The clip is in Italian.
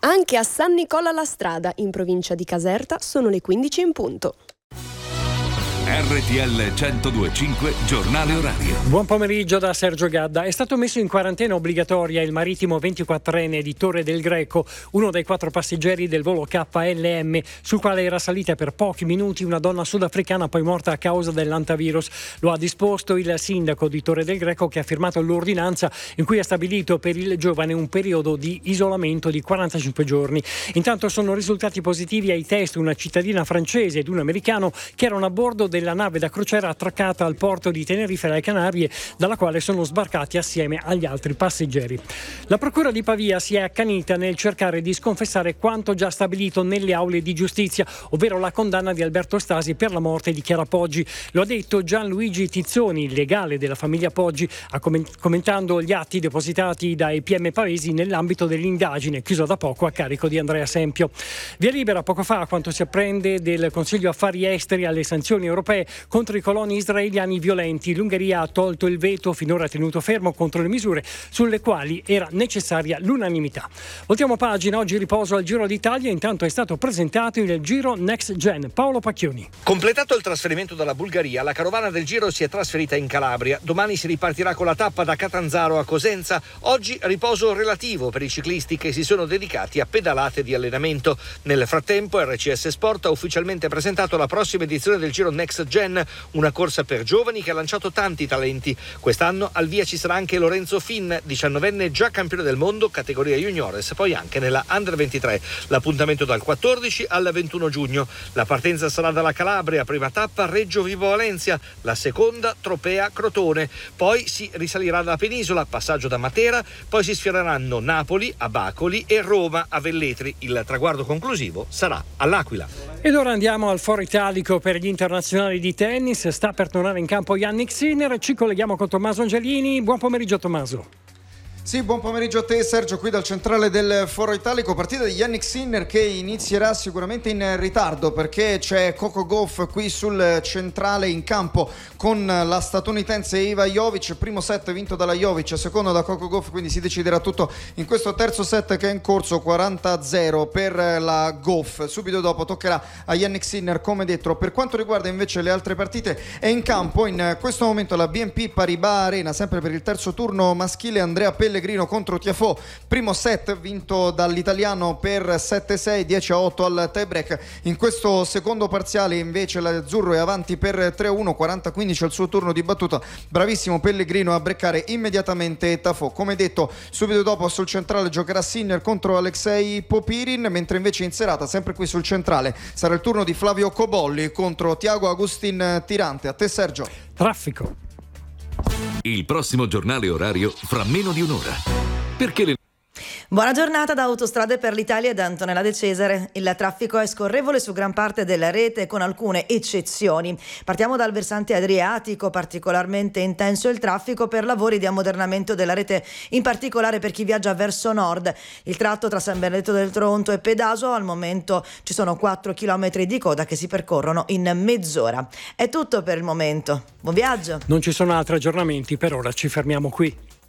Anche a San Nicola la Strada, in provincia di Caserta, sono le 15 in punto. RTL 102.5 Giornale Orario. Buon pomeriggio da Sergio Gadda. È stato messo in quarantena obbligatoria il marittimo 24enne di Torre del Greco, uno dei 4 passeggeri del volo KLM, sul quale era salita per pochi minuti una donna sudafricana poi morta a causa dell'antivirus. Lo ha disposto il sindaco di Torre del Greco, che ha firmato l'ordinanza in cui ha stabilito per il giovane un periodo di isolamento di 45 giorni. Intanto sono risultati positivi ai test una cittadina francese ed un americano che erano a bordo della nave da crociera attraccata al porto di Tenerife alle Canarie, dalla quale sono sbarcati assieme agli altri passeggeri. La procura di Pavia si è accanita nel cercare di sconfessare quanto già stabilito nelle aule di giustizia, ovvero la condanna di Alberto Stasi per la morte di Chiara Poggi. Lo ha detto Gianluigi Tizzoni, il legale della famiglia Poggi, commentando gli atti depositati dai PM pavesi nell'ambito dell'indagine chiusa da poco a carico di Andrea Sempio. Via libera poco fa, a quanto si apprende, del Consiglio Affari Esteri alle sanzioni europee contro i coloni israeliani violenti. L'Ungheria ha tolto il veto finora tenuto fermo contro le misure sulle quali era necessaria l'unanimità. Voltiamo pagina, oggi riposo al Giro d'Italia, intanto è stato presentato il Giro Next Gen. Paolo Pacchioni. Completato il trasferimento dalla Bulgaria, la carovana del Giro si è trasferita in Calabria. Domani si ripartirà con la tappa da Catanzaro a Cosenza. Oggi riposo relativo per i ciclisti che si sono dedicati a pedalate di allenamento. Nel frattempo RCS Sport ha ufficialmente presentato la prossima edizione del Giro Next Gen, una corsa per giovani che ha lanciato tanti talenti. Quest'anno al via ci sarà anche Lorenzo Finn, 19enne già campione del mondo categoria juniores, poi anche nella Under 23. L'appuntamento dal 14 al 21 giugno. La partenza sarà dalla Calabria, prima tappa Reggio Vibo Valencia, la seconda Tropea Crotone, poi si risalirà dalla penisola, passaggio da Matera, poi si sfioreranno Napoli, Abacoli e Roma a Velletri. Il traguardo conclusivo sarà all'Aquila. Ed ora andiamo al Foro Italico per gli internazionali di tennis. Sta per tornare in campo Jannik Sinner. Ci colleghiamo con Tommaso Angelini. Buon pomeriggio Tommaso. Sì, buon pomeriggio a te Sergio, qui dal centrale del Foro Italico. Partita di Jannik Sinner che inizierà sicuramente in ritardo perché c'è Coco Gauff qui sul centrale in campo con la statunitense Iva Jovic. Primo set vinto dalla Jovic, secondo da Coco Gauff, quindi si deciderà tutto in questo terzo set che è in corso. 40-0 per la Gauff. Subito dopo toccherà a Jannik Sinner, come detto. Per quanto riguarda invece le altre partite, è in campo in questo momento la BNP Paribas Arena, sempre per il terzo turno maschile. Andrea Pellegrino contro Tiafoe, primo set vinto dall'italiano per 7-6, 10-8 al tiebreak. In questo secondo parziale invece l'azzurro è avanti per 3-1, 40-15 al suo turno di battuta. Bravissimo Pellegrino a breccare immediatamente Tiafoe. Come detto, subito dopo sul centrale giocherà Sinner contro Alexei Popirin, mentre invece in serata, sempre qui sul centrale, sarà il turno di Flavio Cobolli contro Tiago Agustin Tirante. A te Sergio. Traffico. Il prossimo giornale orario fra meno di un'ora. Perché le... Buona giornata da Autostrade per l'Italia da Antonella De Cesare. Il traffico è scorrevole su gran parte della rete con alcune eccezioni. Partiamo dal versante adriatico, particolarmente intenso il traffico per lavori di ammodernamento della rete, in particolare per chi viaggia verso nord. Il tratto tra San Benedetto del Tronto e Pedaso, al momento ci sono 4 chilometri di coda che si percorrono in mezz'ora. È tutto per il momento. Buon viaggio. Non ci sono altri aggiornamenti, per ora ci fermiamo qui.